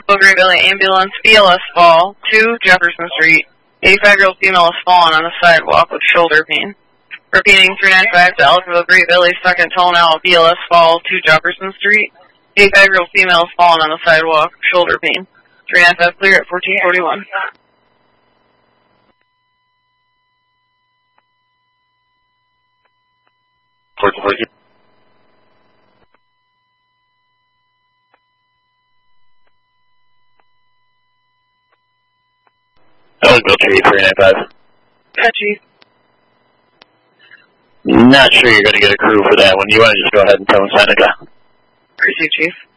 Green Valley Ambulance, BLS fall, 2 Jefferson Street. 85-year-old female has fallen on the sidewalk with shoulder pain. Repeating 395 to Elkville, Great Valley, second toll now, BLS fall, 2 Jefferson Street. 85-year-old female has fallen on the sidewalk, shoulder pain. 395 clear at 1441. Elkville Tree, 395. Chief. Not sure you're going to get a crew for that one. You want to just go ahead and tell them Seneca. Appreciate, Chief.